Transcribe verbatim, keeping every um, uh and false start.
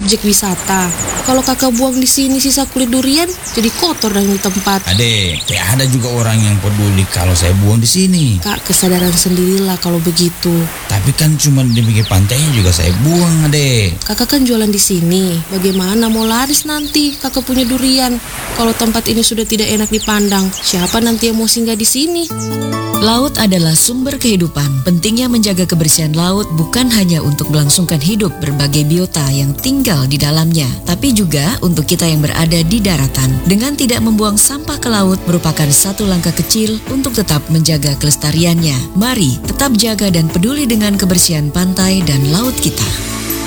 objek wisata. Kalau kakak buang di sini sisa kulit durian, jadi kotor dan di tempat. Adek, kayak ada juga orang yang peduli kalau saya buang di sini. Kak, kesadaran sendirilah kalau begitu. Tapi kan cuma di pinggir pantainya juga saya buang, adek. Kakak kan jualan di sini. Bagaimana mau laris nanti kakak punya durian? Kalau tempat ini sudah tidak enak dipandang, siapa nanti yang mau singgah di sini? Laut adalah sumber kehidupan. Pentingnya menjaga kebersihan laut bukan hanya untuk melangsungkan hidup berbagai biota yang tinggal di dalamnya, tapi juga untuk kita yang berada di daratan. Dengan tidak membuang sampah ke laut merupakan satu langkah kecil untuk tetap menjaga kelestariannya. Mari tetap jaga dan peduli dengan kebersihan pantai dan laut kita.